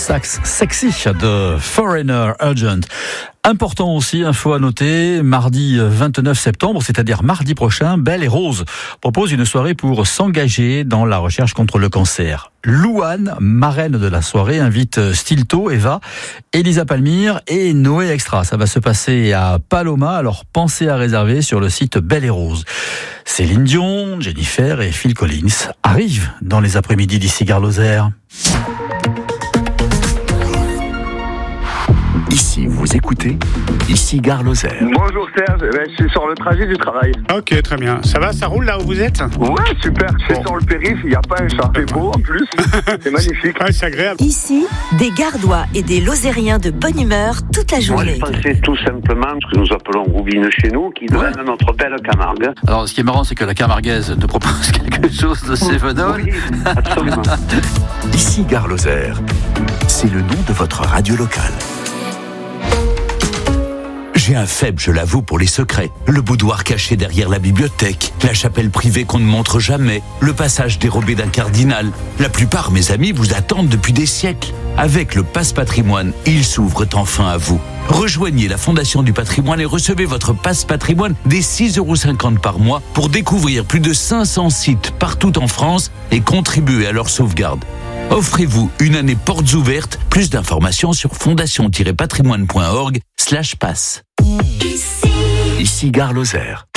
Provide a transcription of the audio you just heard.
sax sexy de Foreigner Urgent. Important aussi, info à noter, mardi 29 septembre, c'est-à-dire mardi prochain, Belle et Rose propose une soirée pour s'engager dans la recherche contre le cancer. Louane, marraine de la soirée, invite Stilto, Eva, Elisa Palmyre et Noé Extra. Ça va se passer à Paloma, alors pensez à réserver sur le site Belle et Rose. Céline Dion, Jennifer et Phil Collins arrivent dans les après-midi d'ici Gare Lozère. Ici, vous écoutez, ici Gare Lozère. Bonjour Serge, je suis sur le trajet du travail. Ok, très bien. Ça va, ça roule là où vous êtes? Ouais, super, je suis sur le périph', il n'y a pas un chat. C'est beau en plus, c'est magnifique. Ouais, c'est agréable. Ici, des Gardois et des Lozériens de bonne humeur toute la journée. Moi, je pensais tout simplement ce que nous appelons roubine chez nous, qui donne notre belle Camargue. Alors, ce qui est marrant, c'est que la camarguaise te propose quelque chose de cévenol. Oui, absolument. Ici Gare Lozère, c'est le nom de votre radio locale. J'ai un faible, je l'avoue, pour les secrets. Le boudoir caché derrière la bibliothèque, la chapelle privée qu'on ne montre jamais, le passage dérobé d'un cardinal. La plupart, mes amis, vous attendent depuis des siècles. Avec le Passe Patrimoine, ils s'ouvrent enfin à vous. Rejoignez la Fondation du Patrimoine et recevez votre Passe Patrimoine dès 6,50 € par mois pour découvrir plus de 500 sites partout en France et contribuer à leur sauvegarde. Offrez-vous une année portes ouvertes. Plus d'informations sur fondation-patrimoine.org/passe. Ici Gare Lozère.